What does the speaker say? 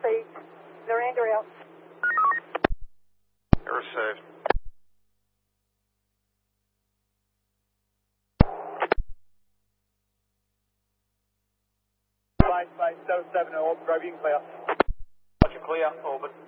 received. Miranda out. Received. Base 77, Orbit, Grove, you can clear. Roger, clear, Orbit.